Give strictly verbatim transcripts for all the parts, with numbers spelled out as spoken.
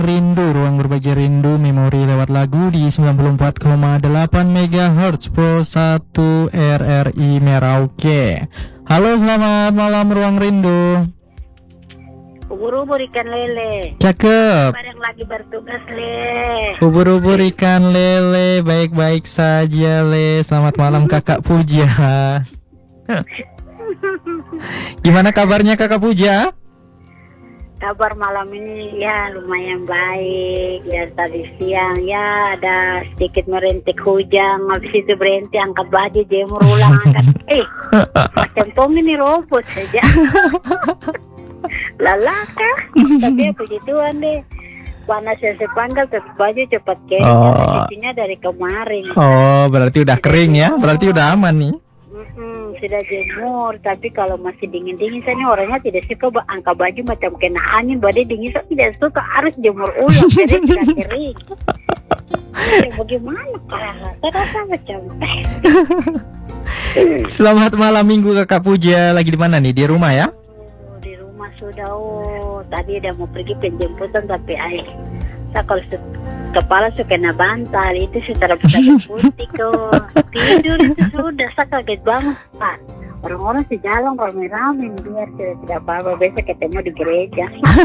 Rindu, ruang berbagi rindu, memori lewat lagu di sembilan puluh empat koma delapan megahertz Pro satu R R I Merauke. Halo, selamat malam ruang rindu. Ubur-ubur ikan lele. Cakep. Barang lagi bertugas le. Ubur-ubur ikan lele, baik-baik saja le. Selamat malam Kakak Puja. Gimana kabarnya Kakak Puja? Kabar malam ini ya lumayan baik. Ya tadi siang ya ada sedikit merintik hujan. Habis itu berhenti angkat baju jemur ulang angkat. Eh macam Tom ini robot saja. Lalaka. Tapi ya puji Tuhan deh. Panas yang sepanggal tetap baju cepat kering. Oh. Cucinya dari kemarin. Oh, berarti udah kering ya? Berarti udah aman nih. Mm-mm, sudah jemur, tapi kalau masih dingin-dingin saya ini orangnya tidak suka ba- angkat baju macam kena angin, badai dingin saya tidak suka, harus jemur ulang jadi tidak kering. Ya, bagaimana kalau saya rasa macam Selamat malam minggu Kakak Puja. Lagi di mana nih? Di rumah ya? oh, di rumah sudah. Oh tadi udah mau pergi penjemputan tapi ay saya kalau su- kepala suka kena bantal itu secara putih putih kok tidur itu sudah saya kaget banget Pak. Orang-orang sejalan ramai-ramai biar tidak tidak apa-apa, besok ketemu di gereja.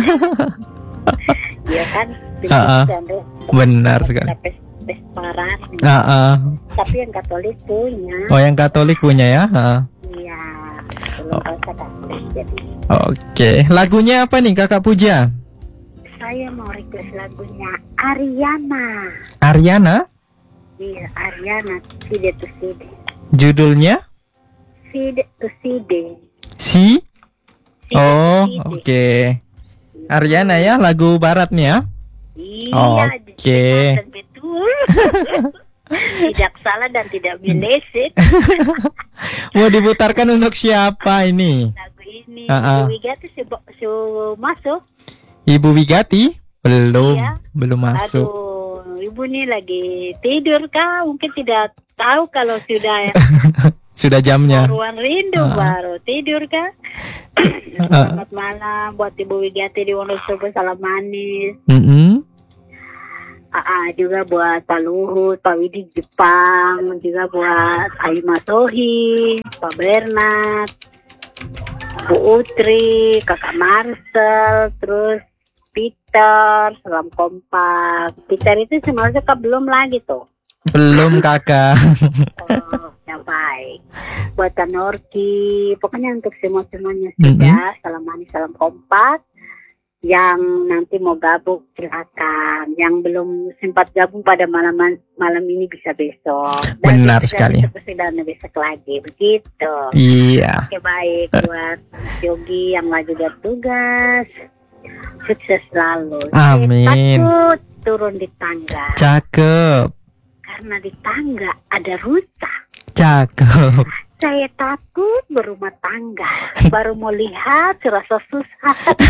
Iya kan? Uh-uh. Benar sekali. Pes parah. Uh-uh. Tapi yang Katolik punya. Oh, yang Katolik punya ya? Uh. Iya. Belum tahu saya Katolik jadi. Oke, lagunya apa nih Kakak Puja? Saya mau request lagunya Ariana. Ariana? Iya, Ariana. Side to Side. Judulnya? Side to Side. Si? Side Oh, to Side. oke. Okay. Ariana ya, lagu barat nih ya? Iya, Oke. benar, betul. Tidak salah dan tidak meleset. Mau diputarkan untuk siapa ini? Lagu ini Uh-uh. Ibu Wigati su, su masuk. Ibu Wigati? Belum, Iya. belum masuk. Aduh, ibu ini lagi tidur kah? Mungkin tidak tahu kalau sudah Sudah jamnya. ruang rindu Uh. baru tidur kah? Selamat malam buat Ibu Wigati di Wonosobo, salam manis. Mm-mm. Ah, juga buat Pak Luhut, Pak Widi Jepang, juga buat Ayu Masohi, Pak Bernard, Bu Utri, Kakak Marcel, terus Peter, salam kompak. Peter itu sebenarnya kak belum lagi tuh. Belum kakak. Oh, ya baik. Buat Tanorki, pokoknya untuk semua-semuanya sudah. Salam manis, salam kompak. Yang nanti mau gabung silakan. Yang belum sempat gabung pada malam malam ini bisa besok. Dan Benar besok, sekali. Besok, besok dan besok lagi begitu. Iya. Oke baik buat Mas Yogi yang lagi bertugas. Sukses selalu. Amin. Saya takut turun di tangga. Cakep. Karena di tangga ada rusa. Cakep. Saya takut berumah tangga. Baru mau lihat serasa susah.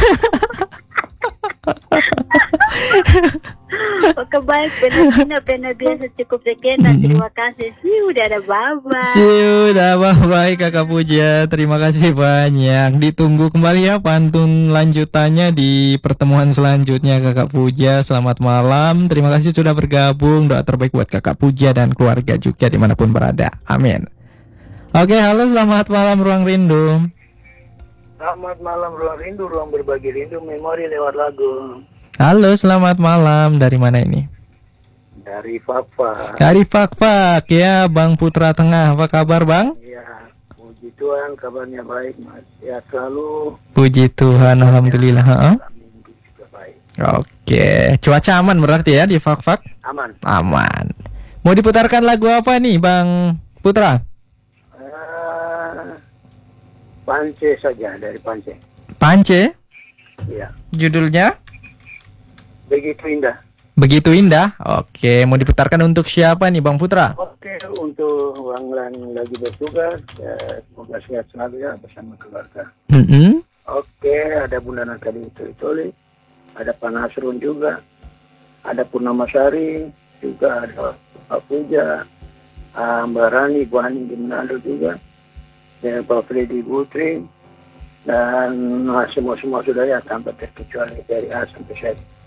Oke baik, benar-benar benar biasa cukup sekian dan terima kasih. Sih udah ada baba. Sudah baik Kakak Puja. Terima kasih banyak. Ditunggu kembali ya pantun lanjutannya di pertemuan selanjutnya Kakak Puja. Selamat malam. Terima kasih sudah bergabung. Doa terbaik buat Kakak Puja dan keluarga Jogja dimanapun berada. Amin. Oke, halo, selamat malam Ruang Rindu. Selamat malam ruang rindu, ruang berbagi rindu, memori lewat lagu. Halo, selamat malam. Dari mana ini? Dari Papa. Dari Fakfak ya, Bang Putra Tengah. Apa kabar Bang? Ya, puji Tuhan kabarnya baik mas. Ya selalu. Puji Tuhan, alhamdulillah. Ha-ha. Minggu juga baik. Oke, cuaca aman berarti ya di Fakfak? Aman. Aman. Mau diputarkan lagu apa nih Bang Putra? Uh, Pance saja dari Pance. Pance? Ya, Judulnya? begitu indah. Begitu indah. Oke, mau diputarkan untuk siapa nih Bang Putra? Oke, untuk orang yang lagi bertugas, ya, semoga sehat selalu ya bersama keluarga. Mm-mm. Oke, ada Bunda Natali Toli, ada Pak Nasrun juga, ada Purnama Sari, juga ada Pak Puja, uh, Mbak Rani, Bu Hani di Manado juga, dan Pak Freddy Putri, dan uh, semua-semua sudah ya tanpa terkecuali dari A sampai Z. Mm-mm.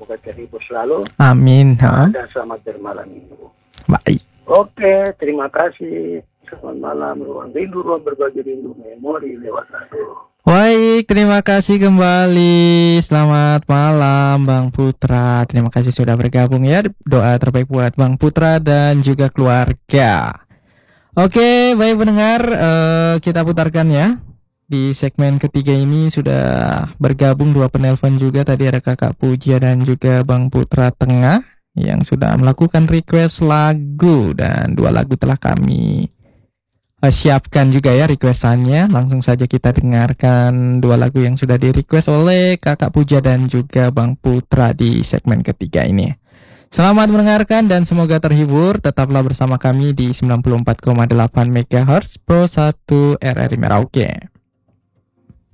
semoga terhibur selalu. Amin. Ha? Dan selamat bermalam minggu. Baik. Oke, terima kasih. Selamat malam, ruang rindu, ruang berbagi rindu, memori lewat lagu. Baik, terima kasih kembali. Selamat malam Bang Putra. Terima kasih sudah bergabung ya. Doa terbaik buat Bang Putra dan juga keluarga. Oke, baik pendengar, uh, kita putarkan ya. Di segmen ketiga ini sudah bergabung dua penelpon juga. Tadi ada Kakak Puja dan juga Bang Putra Tengah yang sudah melakukan request lagu. Dan dua lagu telah kami uh, siapkan juga ya requestannya. Langsung saja kita dengarkan dua lagu yang sudah di request oleh Kakak Puja dan juga Bang Putra di segmen ketiga ini. Selamat mendengarkan dan semoga terhibur. Tetaplah bersama kami di sembilan puluh empat koma delapan megahertz Pro satu R R I Merauke.